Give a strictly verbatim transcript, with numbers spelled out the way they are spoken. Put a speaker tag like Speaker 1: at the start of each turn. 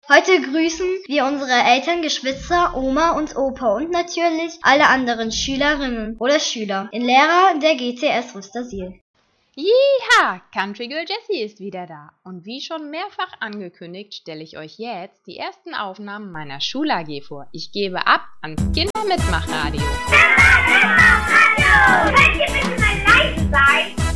Speaker 1: Heute grüßen wir unsere Eltern, Geschwister, Oma und Opa und natürlich alle anderen Schülerinnen oder Schüler, den Lehrer der G T S Rüstersiel.
Speaker 2: Jeha, Country Girl Jessie ist wieder da und wie schon mehrfach angekündigt, stelle ich euch jetzt die ersten Aufnahmen meiner Schul-A G vor. Ich gebe ab ans Kindermitmachradio.
Speaker 3: Mama, Mama, hallo! Könnt ihr bitte mal leise sein?